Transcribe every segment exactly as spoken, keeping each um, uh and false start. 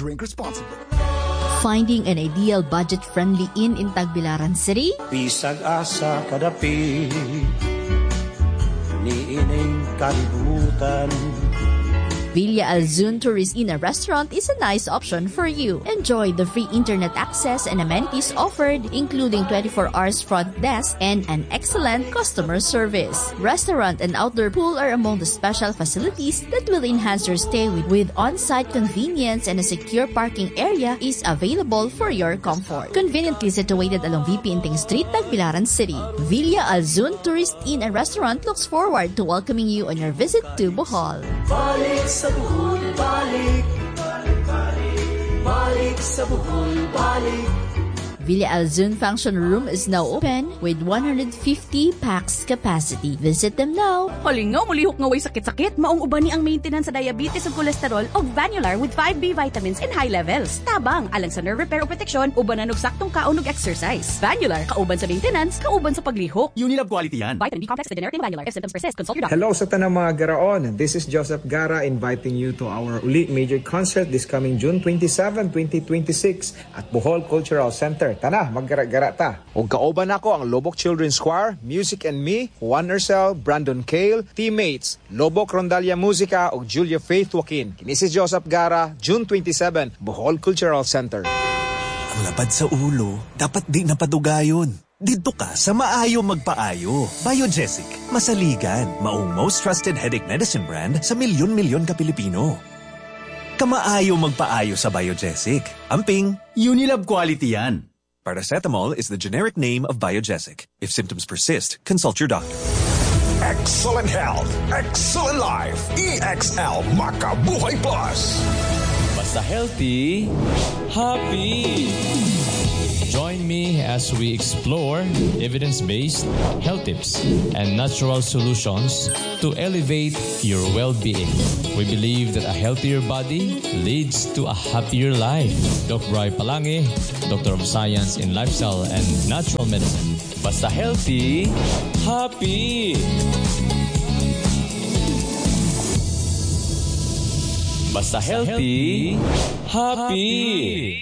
drink responsibly. Finding an ideal budget-friendly inn in Tagbilaran City? Bisag asa kadapi, niining kalibutan. Villa Alzun Tourist Inn and Restaurant is a nice option for you. Enjoy the free internet access and amenities offered, including twenty-four hours front desk and an excellent customer service. Restaurant and outdoor pool are among the special facilities that will enhance your stay with, with on-site convenience, and a secure parking area is available for your comfort. Conveniently situated along V P Inting Street, Tagbilaran City. Villa Alzun Tourist Inn and Restaurant looks forward to welcoming you on your visit to Bohol. Balik sa Bohol, balik, balik, balik, balik sa Bohol, balik. Villa Alzun Function Room is now open with one hundred fifty pax capacity. Visit them now. Holingaw, mulihok nga way sakit-sakit. Maong uban ni ang maintenance sa diabetes ug cholesterol og Vanular with five B vitamins in high levels. Tabang, alang sa nerve repair o protection, ubanan og saktong kaon ug exercise. Vanular, kauban sa maintenance, kauban sa paglihok. Unilab quality yan. Vitamin B complex with generic in Vanular. If symptoms persist, consult your doctor. Hello sa tanang mga garaon. This is Joseph Gara inviting you to our Uli Major Concert this coming June twenty-seventh, twenty twenty-six at Bohol Cultural Center. Tana, maggara-gara ta. Og kaoban ako ang Lobok Children's Choir, Music and Me, Juan Urcel, Brandon Cale, teammates, Lobok Rondalia Musica ug Julia Faith Joaquin. Kini si Joseph Gara, June twenty-seventh, Bohol Cultural Center. Ang lapad sa ulo, dapat di napadugayon. Dito ka sa maayo magpaayo. Biogesic, masaligan, maong most trusted headache medicine brand sa milyon-milyon ka Pilipino. Kamaayo magpaayo sa Biogesic. Amping, Unilab quality yan. Paracetamol is the generic name of Biogesic. If symptoms persist, consult your doctor. Excellent health, excellent life. E X L Makabuhay Plus. Basta healthy, happy. Join me as we explore evidence-based health tips and natural solutions to elevate your well-being. We believe that a healthier body leads to a happier life. Doctor Ray Palangi, Doctor of Science in Lifestyle and Natural Medicine. Basta healthy, happy! Basta healthy, happy!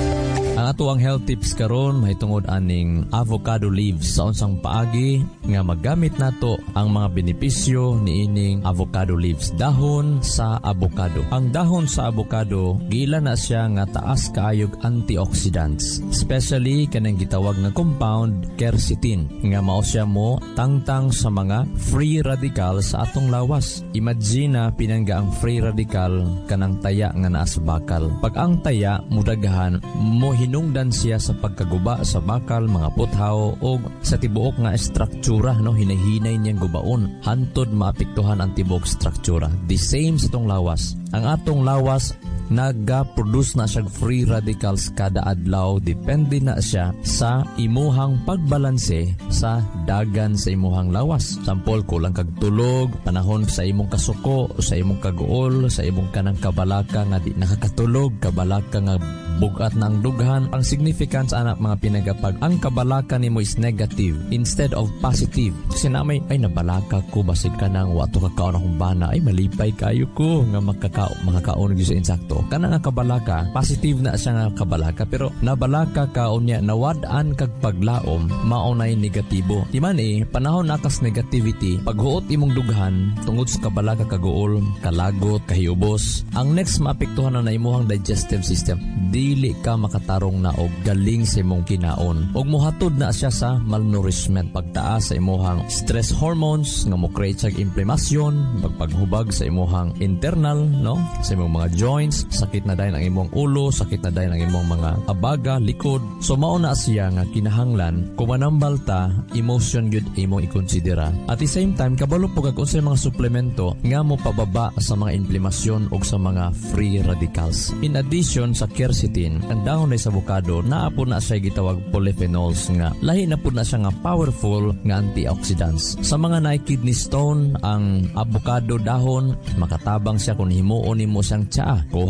Ang atuang health tips karon mahitungod aning avocado leaves sa unsang paagi nga maggamit nato ang mga benepisyo niining avocado leaves. Dahon sa avocado. Ang dahon sa avocado giila na siya nga taas kaayog antioxidants, especially kanang gitawag nga compound quercetin nga mao siya mo tangtang sa mga free radical sa atong lawas. Imagine na pinangga ang free radical kanang taya nga naa sa bakal. Pag ang taya mudaghan mo hinungdan siya sa pagkaguba sa bakal, mga puthaw o sa tibuok nga struktura, no, hinahinay niyang gubaon hantod maapektuhan ang tibuok struktura. The same sa tong lawas. Ang atong lawas naga-produce na siya free radicals kada adlaw, depende na siya sa imuhang pagbalanse sa dagan sa imuhang lawas. Sampol, kulang kag tulog, panahon sa imong kasuko, sa imong kaguol, sa imong kanang kabalaka nga di nakakatulog, kabalaka nga bugat ng dughan. Ang significance anak mga pinagapag ang kabalaka nimo is negative instead of positive. Kasi namay ay nabalaka ko basig ka nang wato kakaon akong bana, ay malipay kayo ko nga makakao makakaon gyud sa insakto. Kana nga kabalaka positive na siya nga kabalaka, pero nabalaka ka unya nawad-an kag paglaom maunay negatibo. Di man eh panahon nakas negativity paghuot imong dughan tungod sa kabalaka kaguol, kalagot, kahiubos. Ang next maapektuhan na imuhang digestive system. Dili ka makatarong na og galing sa imong kinaon. Og mohatod na siya sa malnourishment, pagtaas sa imuhang stress hormones nga mo create sa inflammation, pagpaghubag sa imuhang internal, no, sa imong mga joints, sakit na dayon ang imong ulo, sakit na dayon ang imong mga abaga, likod. So mao na siya nga kinahanglan kung manambal ta emotion gyud imo ikonsidera. At the same time kabalo po kag unsay mga suplemento nga mo pababa sa mga inflamasyon og sa mga free radicals. In addition sa quercetin, ang dahon sa avocado naa po na siya gitawag polyphenols nga lahi na po na siya nga powerful nga antioxidants. Sa mga na kidney stone, ang avocado dahon makatabang siya kung himuon nimo siyang tsaa. Kuha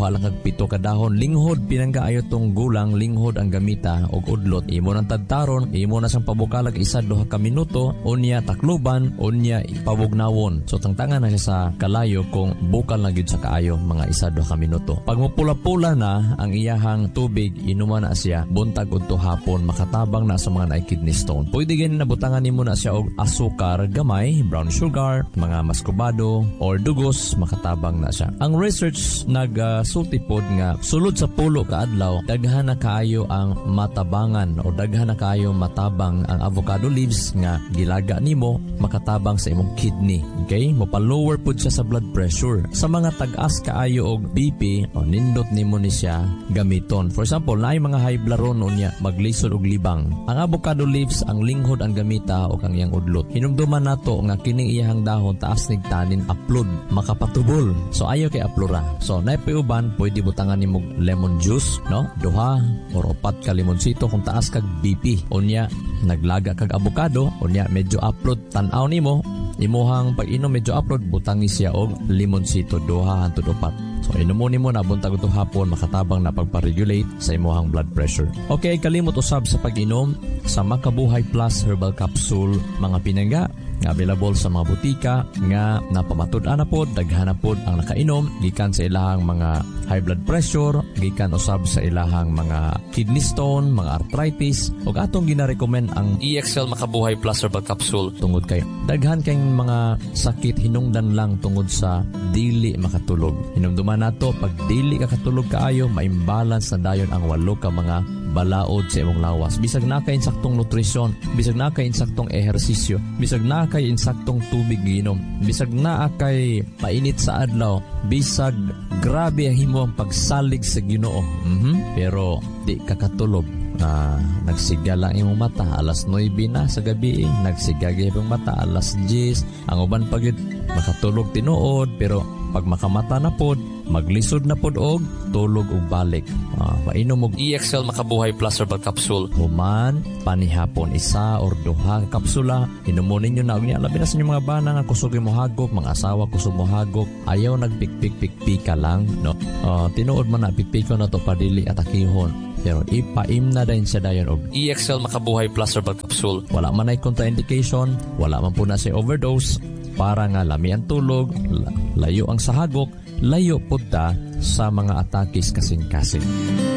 duha lang kag pito ka dahon. Linghod pinangga ayo tong gulang, linghod ang gamita og udlot. Imo nang tadtaron, imo na sang pabukalag isa duha ka minuto, unya takluban, unya pabugnawon. So tangtangan na siya sa kalayo kung bukal na gyud sa kaayo mga isa duha ka minuto. Pag mupula-pula na ang iyahang tubig, inuman na siya buntag udto hapon, makatabang na sa mga naay kidney stone. Pwede gani nabutangan nimo na siya og asukar gamay, brown sugar, mga maskubado or dugos, makatabang na siya. Ang research nagsulti uh, pod nga sulod sa pulo ka adlaw, daghan na kaayo ang matabangan o daghan na kaayo matabang ang avocado leaves nga gilaga nimo, makatabang sa imong kidney. Okay? Mopalower pod siya sa blood pressure. Sa mga tag-as kaayo og B P, o nindot nimo ni siya gamiton. For example, naay mga high blood ron unya maglisod og libang. Ang avocado leaves, ang linghod ang gamita o kang iyang udlot. Hinumduman nato nga kining iyang dahon taas nig tanin upload, makapatubol. So ayo kay aplora. So naipiuban pwede butangan nimo lemon juice, no? Duha or upat ka limonsito kung taas kag B P. Unya naglaga kag avocado, unya medyo upload tan-aw nimo. Imuhang pag-inom medyo upload, butangi siya og limonsito duha hangtod upat. So inumunin mo na buntag ito hapon, makatabang na pagpa-regulate sa imuhang blood pressure. Okay, kalimot usab sa pag-inom sa Makabuhay Plus Herbal Capsule, mga pinangga nga available sa mga butika nga napamatud-an na pod, daghan na pod ang nakainom gikan sa ilahang mga high blood pressure, gikan usab sa ilahang mga kidney stone, mga arthritis, ug atong gina-recommend ang E X L Makabuhay Plus Herbal Capsule tungod kay daghan kayong mga sakit hinungdan lang tungod sa dili makatulog. Hinumduman nato pag dili ka katulog kaayo, ma-imbalance na dayon ang walo ka mga balaod sa imong lawas. Bisag na kay insaktong nutrisyon, bisag na kay insaktong ehersisyo, bisag na kay insaktong tubig giinom, bisag na kay painit sa adlaw, bisag grabe ang himo ang pagsalig sa Ginoo. Mm-hmm. Pero di ka katulog. Uh, nagsiga lang imong mata alas nuwebe na sa gabi, nagsigagi imong mata alas diyes, ang uban pagid makatulog tinuod, pero pag makamata na pod, maglisod na pod og tulog og balik. Uh, mainom og E X L Makabuhay Plus Herbal Capsule. Human panihapon isa or duha ka kapsula, inumon ninyo na og niya labi na sa inyong mga bana nga kusog mo hagok, mga asawa kusog mo hagok, ayaw nagpikpik-pikpik ka lang, no? Uh, tinuod man na pikpikon na to padili at akihon. Pero ipaim na din siya dayon og E X L Makabuhay Plus Herbal Capsule. Wala man ay contraindication, wala man po na siya overdose, para nga lami ang tulog, layo ang sahagok, layo punta sa mga atakis kasing-kasing.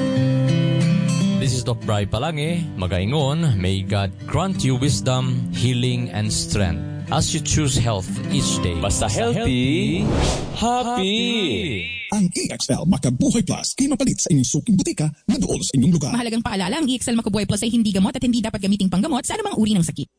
This is Doc Bri Palange, magaingon, may God grant you wisdom, healing, and strength as you choose health each day. Basta healthy, happy! Ang E X L Makabuhay Plus ay mapalit sa inyong suking butika na dool sa inyong lugar. Mahalagang paalala, ang E X L Makabuhay Plus ay hindi gamot at hindi dapat gamiting panggamot sa anumang uri ng sakit.